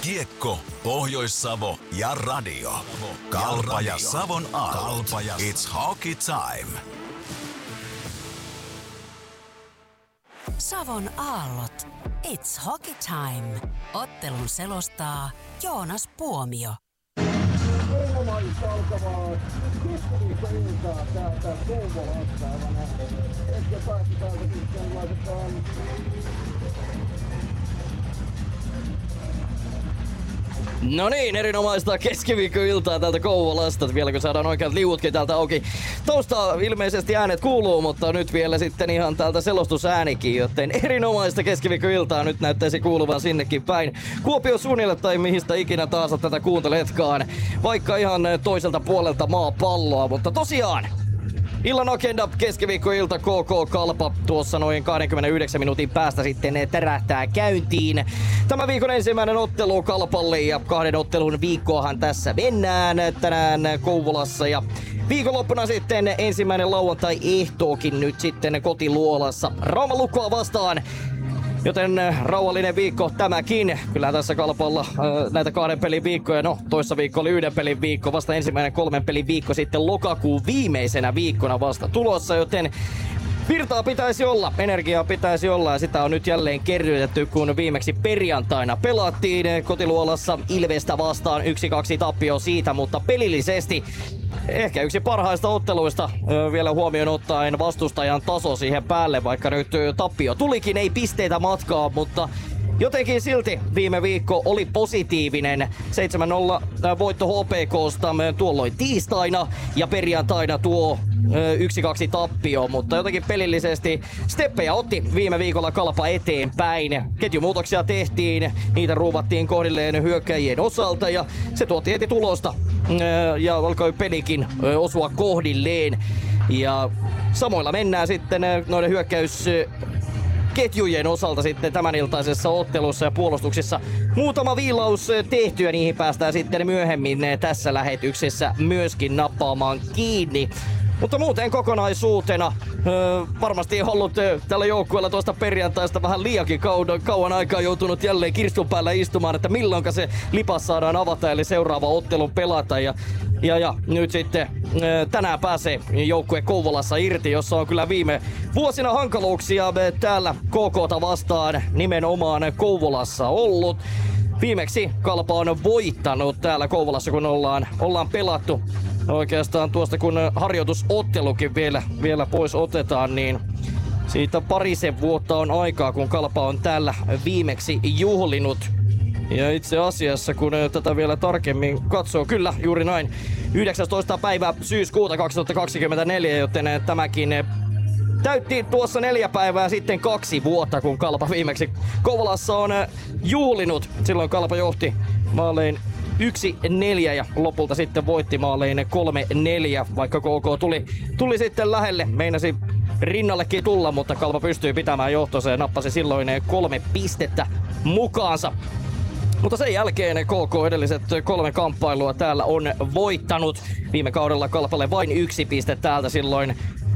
Kiekko, Pohjois-Savo ja radio. Kalpa ja Savon aallot. It's hockey time. Savon aallot. It's hockey time. Ottelun selostaa Joonas Puomio. Erinomaista alkavaa keskiviikkoiltaa täältä Kouvolasta. Ehkä päästä täältä sitten laitetaan No niin, erinomaista keskiviikkoiltaa täältä Kouvolasta. Vielä kun saadaan oikeat liuutkin täältä auki. Taustaa ilmeisesti äänet kuuluu, mutta nyt vielä sitten ihan täältä selostusäänikin, joten erinomaista keskiviikkoiltaa nyt näyttäisi kuuluvan sinnekin päin. Kuopio suunnille tai mistä ikinä taas tätä kuunteletkaan. Vaikka ihan toiselta puolelta maapalloa, mutta tosiaan. Illan agenda keskiviikkoilta KK Kalpa tuossa noin 29 minuutin päästä sitten tärähtää käyntiin. Tämä viikon ensimmäinen ottelu Kalpalle ja 2 ottelun viikkoahan tässä mennään tänään Kouvolassa ja viikonloppuna sitten ensimmäinen lauantai-ehtookin nyt sitten kotiluolassa Rauma Lukkoa vastaan. Joten rauhallinen viikko tämäkin. Kyllä tässä Kalpalla näitä 2 pelin viikkoja, no toissa viikko oli 1 pelin viikko, vasta ensimmäinen 3 pelin viikko sitten lokakuun viimeisenä viikkona vasta tulossa, joten virtaa pitäisi olla, energiaa pitäisi olla ja sitä on nyt jälleen kerrytetty, kun viimeksi perjantaina pelattiin kotiluolassa Ilvestä vastaan 1-2 tappio siitä, mutta pelillisesti ehkä yksi parhaista otteluista vielä huomioon ottaen vastustajan taso siihen päälle, vaikka nyt tappio tulikin, ei pisteitä matkaa, mutta jotenkin silti viime viikko oli positiivinen. 7-0 voitto HPK:sta tuolloin tiistaina ja perjantaina tuo 1-2 tappio, mutta jotenkin pelillisesti steppejä otti viime viikolla Kalpa eteenpäin. Ketjumuutoksia tehtiin, niitä ruuvattiin kohdilleen hyökkäjien osalta ja se tuotti heti tulosta ja alkoi pelikin osua kohdilleen. Ja samoilla mennään sitten noiden ketjujen osalta sitten tämän iltaisessa ottelussa ja puolustuksissa. Muutama viilaus tehty ja niihin päästään sitten myöhemmin tässä lähetyksessä myöskin nappaamaan kiinni. Mutta muuten kokonaisuutena varmasti ollut tällä joukkueella tuosta perjantaista vähän liiankin kauan aikaa joutunut jälleen kirstun päällä istumaan, että milloinka se lipas saadaan avata eli seuraava ottelun pelata. Ja nyt sitten tänään pääsee joukkue Kouvolassa irti, jossa on kyllä viime vuosina hankaluuksia täällä KK:ta vastaan nimenomaan Kouvolassa ollut. Viimeksi Kalpa on voittanut täällä Kouvolassa, kun ollaan pelattu. Oikeastaan tuosta kun harjoitusottelukin vielä pois otetaan, niin siitä parisen vuotta on aikaa, kun Kalpa on täällä viimeksi juhlinut. Ja itse asiassa, kun tätä vielä tarkemmin katsoo, kyllä juuri näin, 19. päivä syyskuuta 2024, joten tämäkin täytti tuossa 4 päivää sitten 2 vuotta, kun Kalpa viimeksi Kouvolassa on juhlinut. Silloin Kalpa johti maalein 1-4 ja lopulta sitten voitti maalein 3-4, vaikka KK tuli sitten lähelle. Meinasi rinnallekin tulla, mutta Kalpa pystyi pitämään johtonsa ja nappasi silloin 3 pistettä mukaansa. Mutta sen jälkeen KK edelliset 3 kamppailua täällä on voittanut. Viime kaudella Kalpalle vain 1 piste täältä silloin.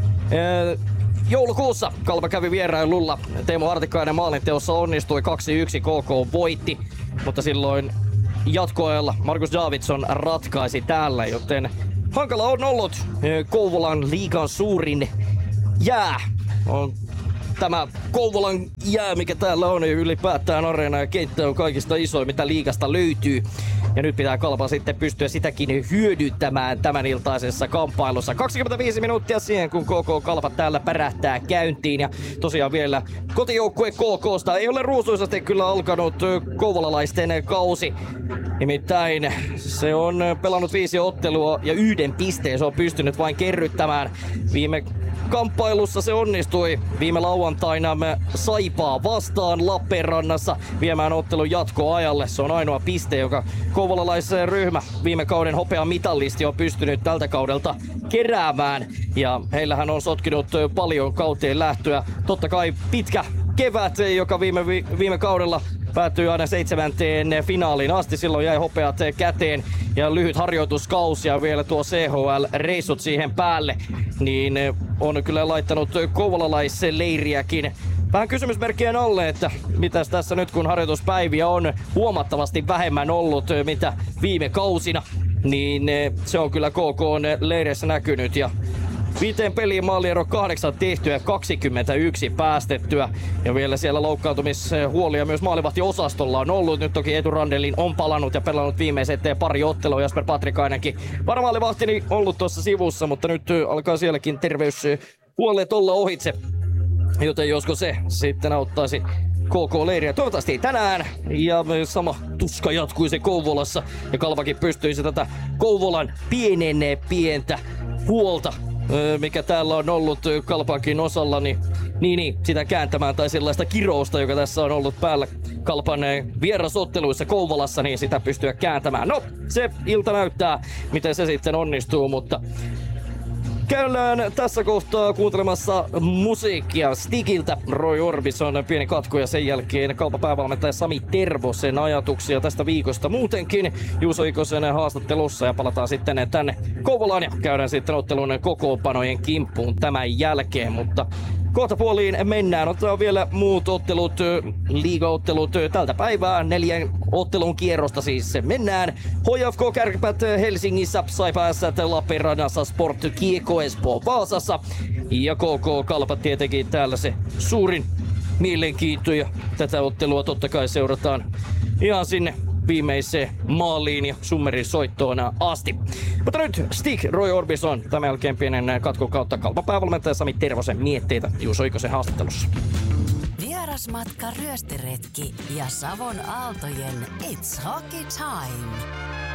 Joulukuussa Kalpa kävi vierailulla. Teemu Hartikainen maalinteossa onnistui 2-1, KK voitti, mutta silloin jatkoajalla Markus Davidsson ratkaisi täällä, joten hankala on ollut Kouvolan liigan suurin jää. On tämä Kouvolan jää, mikä täällä on, ylipäätään areena ja kenttä on kaikista isoin, mitä liigasta löytyy. Ja nyt pitää Kalpa sitten pystyä sitäkin hyödyntämään tämän iltaisessa kamppailussa. 25 minuuttia siihen, kun KK Kalpa täällä pärähtää käyntiin. Ja tosiaan vielä kotijoukkue KK:sta ei ole ruusuisasti kyllä alkanut kouvolalaisten kausi. Nimittäin se on pelannut 5 ottelua ja 1 pisteen se on pystynyt vain kerryttämään. Viime kamppailussa se onnistui viime lauantaina Saipaa vastaan Lappeenrannassa viemään ottelun jatkoajalle. Se on ainoa piste, joka kouvolalaisen ryhmä viime kauden hopean mitallisti on pystynyt tältä kaudelta keräämään. Ja heillähän on sotkinut paljon kauteen lähtöä. Totta kai pitkä kevät, joka viime kaudella päättyi aina 7. finaaliin asti. Silloin jäi hopeat käteen ja lyhyt harjoituskausi ja vielä tuo CHL-reissut siihen päälle. Niin on kyllä laittanut kouvolalaisen leiriäkin vähän kysymysmerkkien alle, että mitäs tässä nyt kun harjoituspäiviä on huomattavasti vähemmän ollut mitä viime kausina, niin se on kyllä KK:n leireissä näkynyt ja 5 peliin maaliero 8 tehtyä ja 21 päästettyä. Ja vielä siellä loukkaantumishuolia myös maalivahtiosastolla on ollut. Nyt toki Eetu Randelin on palannut ja pelannut viimeiset pari ottelua. Jasper Patrikainenkin varamaalivahtini ollut tuossa sivussa, mutta nyt alkaa sielläkin terveyshuolet olla ohitse. Joten josko se sitten auttaisi KK-leiriä. Toivottavasti tänään. Ja sama tuska jatkuisi Kouvolassa. Ja Kalpakin pystyisi tätä Kouvolan pientä huolta, mikä täällä on ollut Kalpankin osalla, niin sitä kääntämään tai sellaista kirousta, joka tässä on ollut päällä Kalpan vierasotteluissa Kouvolassa, niin sitä pystyä kääntämään. No, se ilta näyttää, miten se sitten onnistuu, mutta käydään tässä kohtaa kuuntelemassa musiikkia Stigiltä. Roy Orbison pieni katko ja sen jälkeen Kalpan päävalmentaja Sami Tervosen ajatuksia tästä viikosta muutenkin Juuso Ikosen haastattelussa ja palataan sitten tänne Kouvolaan ja käydään sitten ottelun kokoonpanojen kimppuun tämän jälkeen, mutta kohta puoliin mennään. Otetaan vielä muut ottelut, liigaottelut tältä päivää. 4 ottelun kierrosta siis mennään. HJK Kärpät Helsingissä, Saipa Ässät Lappeenrannassa, Sport Kiekko Espoo Vaasassa. Ja KK Kalpa tietenkin täällä se suurin mielenkiinto. Ja tätä ottelua totta kai seurataan ihan sinne viimeiseen maaliin ja summerin soittoon asti. Mutta nyt Stig, Roy Orbison, tämän jälkeen pienen katkon kautta Kalpan päävalmentaja Sami Tervosen mietteitä Juuso Ikosen haastattelussa. Vierasmatka ryöstiretki ja Savon aaltojen It's Hockey Time.